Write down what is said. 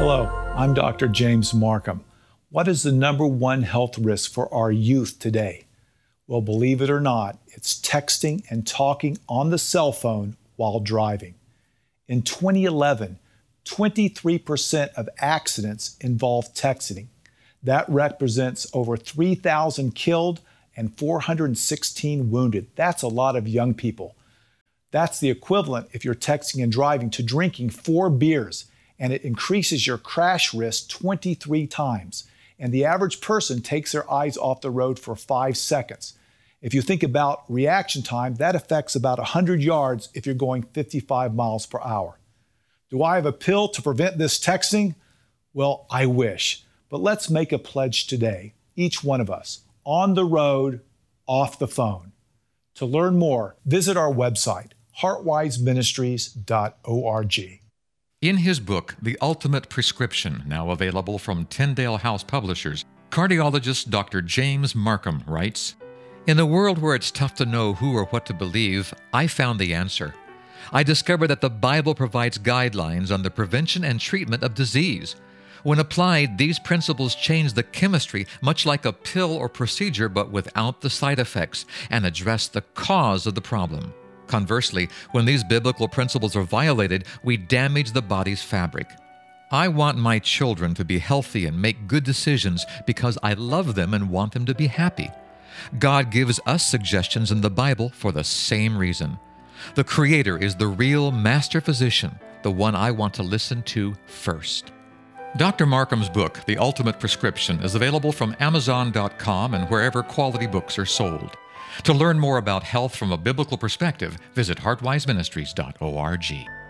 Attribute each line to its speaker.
Speaker 1: Hello, I'm Dr. James Markham. What is the number one health risk for our youth today? Well, believe it or not, it's texting and talking on the cell phone while driving. In 2011, 23% of accidents involved texting. That represents over 3,000 killed and 416 wounded. That's a lot of young people. That's the equivalent, if you're texting and driving, to drinking 4 beers, and it increases your crash risk 23 times. And the average person takes their eyes off the road for 5 seconds. If you think about reaction time, that affects about 100 yards if you're going 55 miles per hour. Do I have a pill to prevent this texting? Well, I wish. But let's make a pledge today, each one of us, on the road, off the phone. To learn more, visit our website, heartwiseministries.org.
Speaker 2: In his book, The Ultimate Prescription, now available from Tyndale House Publishers, cardiologist Dr. James Markham writes, "In a world where it's tough to know who or what to believe, I found the answer. I discovered that the Bible provides guidelines on the prevention and treatment of disease. When applied, these principles change the chemistry, much like a pill or procedure, but without the side effects, and address the cause of the problem. Conversely, when these biblical principles are violated, we damage the body's fabric. I want my children to be healthy and make good decisions because I love them and want them to be happy. God gives us suggestions in the Bible for the same reason. The Creator is the real master physician, the one I want to listen to first." Dr. Markham's book, The Ultimate Prescription, is available from Amazon.com and wherever quality books are sold. To learn more about health from a biblical perspective, visit heartwiseministries.org.